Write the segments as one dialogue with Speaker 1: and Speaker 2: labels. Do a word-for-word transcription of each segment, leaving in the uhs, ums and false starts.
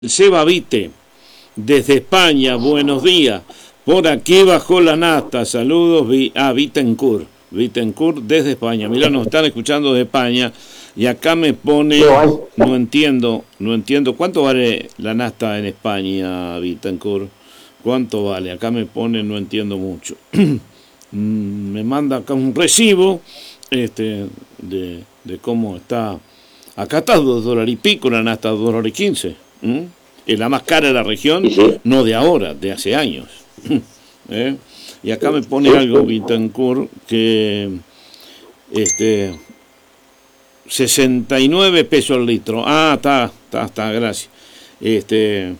Speaker 1: Seba Vite, desde España, buenos días. Por aquí bajó la nafta, saludos a Vittencourt, Vittencourt desde España. Mira, nos están escuchando de España y acá me pone, no entiendo, no entiendo, ¿cuánto vale la nafta en España, Vittencourt? ¿Cuánto vale? Acá me pone, no entiendo mucho. Me manda acá un recibo este, de, de cómo está. Acá está dos dólares y pico, la nafta dos dólares y quince. ¿Mm? Es la más cara de la región, sí. No de ahora, de hace años. ¿Eh? Y acá me pone algo, Vittencourt, que este sesenta y nueve pesos el litro. Ah, está, está, está, gracias. Este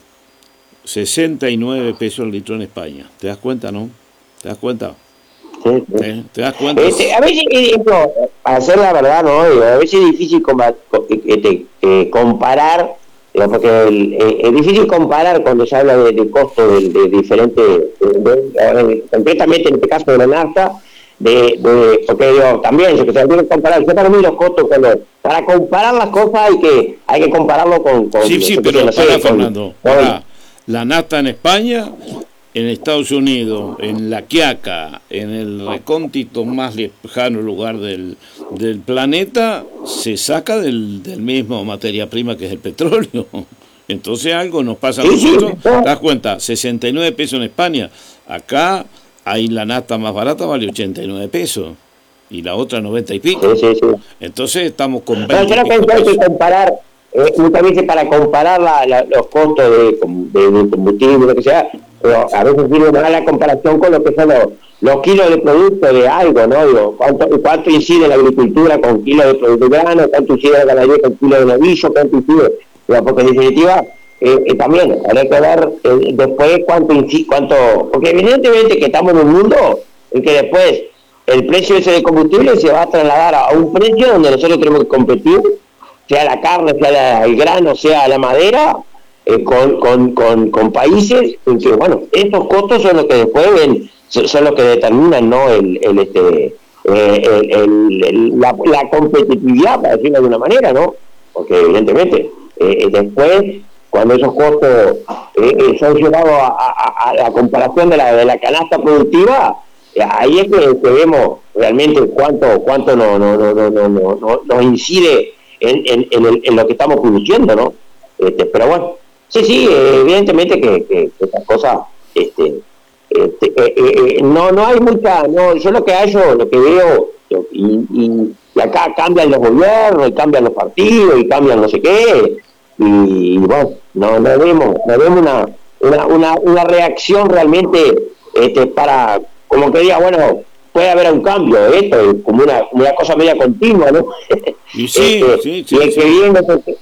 Speaker 1: sesenta y nueve pesos el litro en España. ¿Te das cuenta, no? ¿Te das cuenta?
Speaker 2: Sí, sí.
Speaker 1: ¿Eh? ¿Te das cuenta?
Speaker 2: Este, a veces, no, para hacer la verdad, ¿no? A veces es difícil compa este, eh, comparar. Porque el, eh, es difícil comparar cuando se habla de, de costos de, de diferentes, de, de, de, concretamente en este caso de la nafta, de, de, porque digo, también se tiene que comparar, yo para mí los costos, cuando, para comparar las cosas hay que hay que compararlo con... con
Speaker 1: sí, sí, pero para, sé, Fernando, con, para la nafta en España, en Estados Unidos, en La Quiaca, en el recóndito más lejano lugar del, del planeta, se saca del, del mismo materia prima que es el petróleo. Entonces algo nos pasa a nosotros. ¿Te das cuenta? sesenta y nueve pesos en España. Acá hay la nafta más barata, vale ochenta y nueve pesos. Y la otra noventa y pico. Sí, sí, sí. Entonces estamos con veinte.
Speaker 2: No, yo creo que hay que comparar, eh, muchas veces para comparar la, la, los costos de, de, de combustible, lo que sea, pero a veces sirve más la comparación con lo que son los, los kilos de producto de algo, ¿no? Digo, ¿cuánto, cuánto incide la agricultura con kilos de producto grano? ¿Cuánto incide la ganadería con kilos de novillo? ¿Cuánto incide? Digo, porque en definitiva, eh, eh, también habría que ver eh, después cuánto incide, cuánto... Porque evidentemente que estamos en un mundo en que después el precio ese de combustible se va a trasladar a un precio donde nosotros tenemos que competir, sea la carne, sea la, el grano, sea la madera, eh, con, con, con, con países en que, bueno, estos costos son los que después ven, son, son los que determinan, ¿no? El, el, este, eh, el, el, el, la, la competitividad, para decirlo de alguna manera, ¿no? Porque evidentemente, eh, después, cuando esos costos eh, eh, son llevados a, a, a la comparación de la, de la canasta productiva, ahí es que, que vemos realmente cuánto cuánto no, no, no, no, no, no, no, nos incide en, en, en, el, en lo que estamos produciendo, ¿no? Este, pero bueno, sí, sí, evidentemente que, que, que estas cosas, este, este, eh, eh, no no hay mucha, no, yo lo que hallo, lo que veo, y, y, y acá cambian los gobiernos, y cambian los partidos, y cambian no sé qué, y, y bueno, no, no vemos, no vemos una, una, una, una reacción realmente este, para, como que diga, bueno, puede haber un cambio, esto, como una, una cosa media continua, ¿no?
Speaker 1: Y sí,
Speaker 2: este,
Speaker 1: sí, sí,
Speaker 2: y el
Speaker 1: sí.
Speaker 2: que viene se,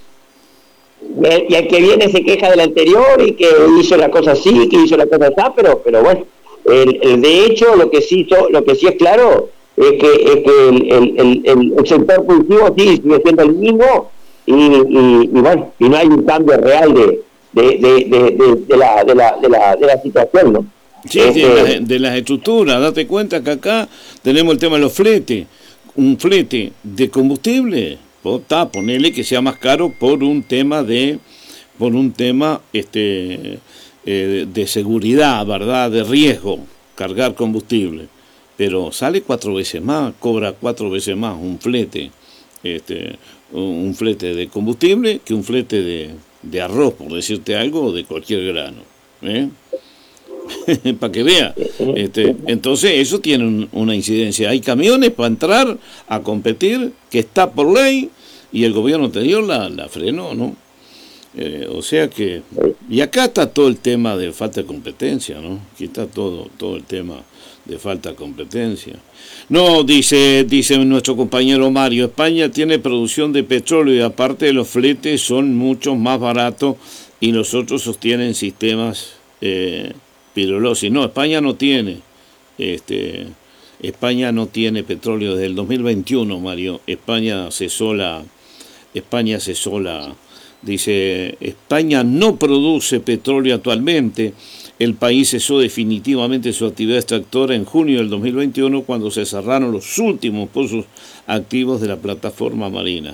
Speaker 2: y el que viene se queja del anterior y que hizo la cosa así, que hizo la cosa así, pero pero bueno, el, el de hecho lo que sí hizo, lo que sí es claro es que es que el, el, el, el sector productivo sí sigue siendo el mismo y, y, y bueno, y no hay un cambio real de de, de, de, de, de la de la de la de la situación, ¿no?
Speaker 1: Sí, este, de, la, de las estructuras. Date cuenta que acá tenemos el tema de los fletes. Un flete de combustible, está, ponele que sea más caro por un tema de, por un tema este eh, de seguridad, ¿verdad? De riesgo, cargar combustible. Pero sale cuatro veces más, cobra cuatro veces más un flete, este, un flete de combustible que un flete de, de arroz, por decirte algo, o de cualquier grano. ¿Eh? Para que vea, este, entonces eso tiene un, una incidencia. Hay camiones para entrar a competir que está por ley y el gobierno anterior la, la frenó, ¿no? Eh, o sea que, y acá está todo el tema de falta de competencia, ¿no? Aquí está todo, todo el tema de falta de competencia. No, dice, dice nuestro compañero Mario, España tiene producción de petróleo y aparte de los fletes son mucho más baratos y los otros sostienen sistemas eh, pirulosis. No, España no tiene, este, España no tiene petróleo desde el dos mil veintiuno, Mario. España cesó la, España cesó la, dice, España no produce petróleo actualmente. El país cesó definitivamente su actividad extractora en junio del dos mil veintiuno cuando se cerraron los últimos pozos activos de la plataforma marina.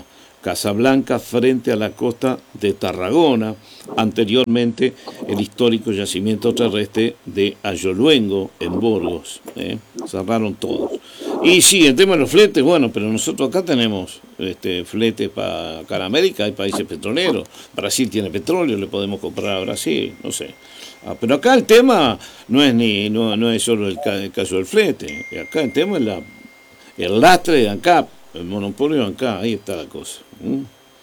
Speaker 1: Casablanca frente a la costa de Tarragona, anteriormente el histórico yacimiento terrestre de Ayoluengo en Burgos. ¿eh? Cerraron todos. Y sí, el tema de los fletes, bueno, pero nosotros acá tenemos este, fletes para acá en América, hay países petroleros. Brasil tiene petróleo, le podemos comprar a Brasil, no sé. Ah, pero acá el tema no es ni no, no es solo el, ca el caso del flete, acá el tema es la, el lastre de ANCAP, el monopolio de ANCAP, ahí está la cosa. ¿Mm?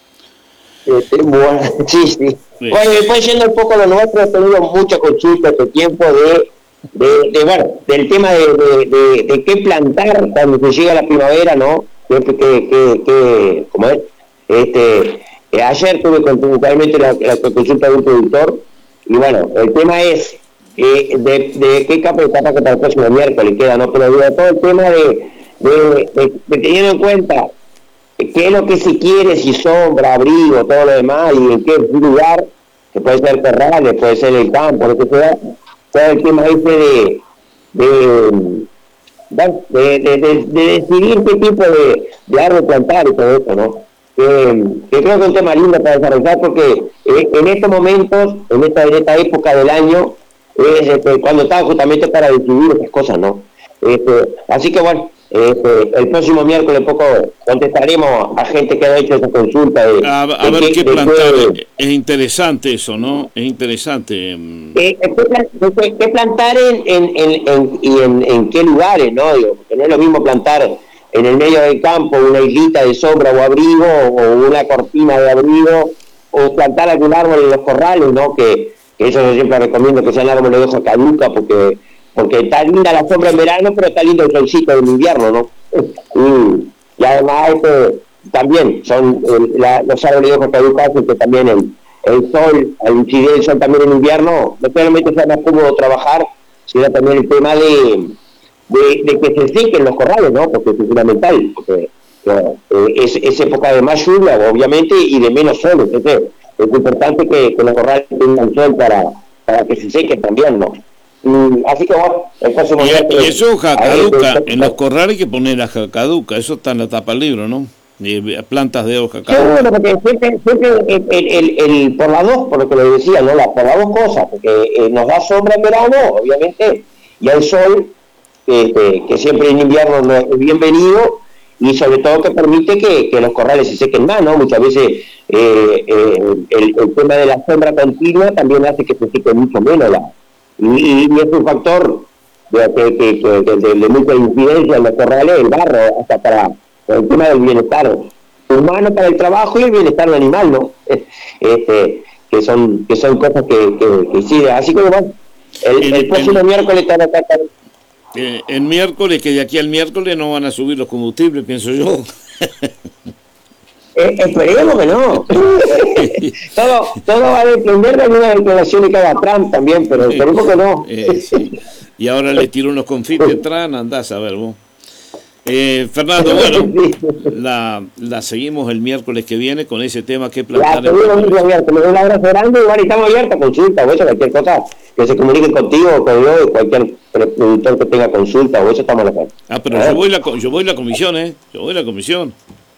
Speaker 2: Eh, bueno, sí, sí. Sí. Bueno, después yendo un poco a lo nuestro, he tenido mucha consulta este tiempo de, de, de bueno, del tema de, de, de, de qué plantar cuando se llega la primavera, ¿no? Que, que, que, que ¿cómo es? Este, eh, ayer tuve puntualmente la, la consulta de un productor. Y bueno, el tema es eh, de, de qué capa de etapa que para el próximo miércoles queda, ¿no? Pero digo, todo el tema de, de, de, de teniendo en cuenta qué es lo que se quiere, si sombra, abrigo, todo lo demás, y en qué lugar, que puede ser terrales, puede ser el campo, lo que sea, todo el tema ese de de, de, de, de, de decidir qué tipo de, de árbol plantar y todo eso, ¿no? Eh, que creo que es un tema lindo para desarrollar porque eh, en estos momentos, en esta, en esta época del año, es este, cuando está justamente para decidir esas cosas, ¿no? Este, así que bueno, este, el próximo miércoles poco contestaremos a gente que ha hecho esa consulta. De,
Speaker 1: a, a
Speaker 2: de
Speaker 1: ver
Speaker 2: qué,
Speaker 1: qué plantar,
Speaker 2: qué,
Speaker 1: es interesante eso, ¿no? Es interesante.
Speaker 2: Eh, ¿Qué, qué plantar en, en, en, en, y en, en qué lugares, ¿no? Digo, porque no es lo mismo plantar en el medio del campo una islita de sombra o abrigo, o una cortina de abrigo, o plantar algún árbol en los corrales, ¿no? Que, que eso yo siempre recomiendo que sean árboles de hoja caduca, porque porque está linda la sombra en verano, pero está lindo el solcito en invierno, ¿no? Y, y además este, también son eh, la, los árboles de hoja caduca hacen que también el, el sol, al incidir el sol también en invierno, no solamente sea más cómodo trabajar, sino también el tema de De, de que se sequen los corrales, ¿no? Porque es fundamental, porque eh, es, es época de más lluvia, obviamente, y de menos sol, entonces es importante que, que los corrales tengan sol para, para que se sequen también, ¿no? Y, así que bueno, el próximo
Speaker 1: y,
Speaker 2: día...
Speaker 1: Y eso hoja caduca, en los corrales hay que poner hoja caduca, eso está en la tapa del libro, ¿no? Y plantas de hoja caduca.
Speaker 2: Sí, bueno, porque siempre, siempre el, el, el, el, por las dos, por lo que le decía, ¿no? La, por las dos cosas, porque eh, nos da sombra en verano, obviamente, y hay sol, que, que siempre en invierno no es bienvenido, y sobre todo que permite que, que los corrales se sequen más, ¿no? Muchas veces eh, eh, el, el tema de la sombra continua también hace que se seque mucho menos la y, y, y es un factor de, que, que, que, de, de, de mucha incidencia en los corrales, el barro, hasta para el tema del bienestar humano para el trabajo y el bienestar del animal, ¿no? Este, que son que son cosas que, que, que sí, así como bueno, el, el, el próximo el... miércoles está acá.
Speaker 1: Eh, el miércoles, que de aquí al miércoles no van a subir los combustibles, pienso yo.
Speaker 2: eh, esperemos que no. todo, todo va a depender de alguna declaración que haga Trump también, pero esperemos que no.
Speaker 1: eh, sí. Y ahora le tiró unos confites a Trump, andás a ver vos. Eh, Fernando, bueno, la, la seguimos el miércoles que viene con ese tema que plantar.
Speaker 2: Ya, seguimos el miércoles. Un abrazo grande, igual estamos abiertos a consulta, o eso, cualquier cosa que se comuniquen contigo, con yo, cualquier productor que tenga consulta, o eso estamos en la casa.
Speaker 1: Ah, pero yo voy la, yo voy la comisión, ¿eh? Yo voy la comisión.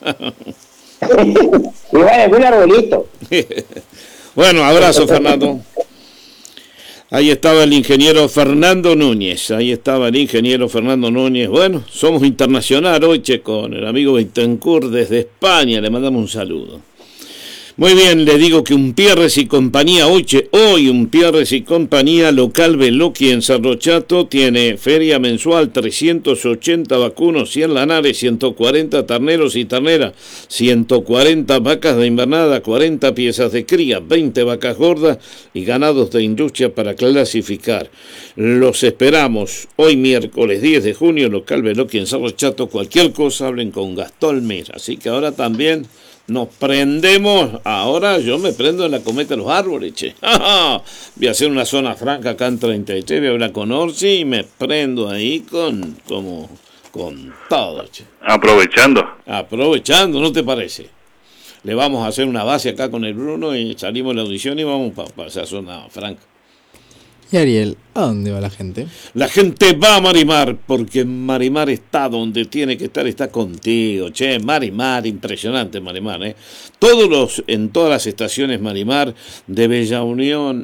Speaker 2: Y bueno, un arbolito.
Speaker 1: Bueno, abrazo, Fernando. Ahí estaba el ingeniero Fernando Núñez, ahí estaba el ingeniero Fernando Núñez. Bueno, somos internacional hoy, che, con el amigo Betancourt desde España, le mandamos un saludo. Muy bien, le digo que un Pierres y compañía, hoy, che, hoy un Pierres y compañía local Veloqui en Cerro Chato tiene feria mensual, trescientos ochenta vacunos, cien lanares, ciento cuarenta terneros y terneras, ciento cuarenta vacas de invernada, cuarenta piezas de cría, veinte vacas gordas y ganados de industria para clasificar. Los esperamos hoy miércoles diez de junio, local Veloqui en Cerro Chato. Cualquier cosa hablen con Gastón Mir. Así que ahora también nos prendemos, ahora yo me prendo en la cometa de los árboles, che. Voy a hacer una zona franca acá en treinta y tres, voy a hablar con Orsi y me prendo ahí con, como, con todo, che.
Speaker 3: Aprovechando.
Speaker 1: Aprovechando, ¿no te parece? Le vamos a hacer una base acá con el Bruno y salimos de la audición y vamos para pa esa zona franca.
Speaker 3: Y Ariel, ¿a dónde va la gente?
Speaker 1: La gente va a Marimar, porque Marimar está donde tiene que estar, está contigo, che, Marimar, impresionante Marimar, ¿eh? Todos los, en todas las estaciones Marimar, de Bella Unión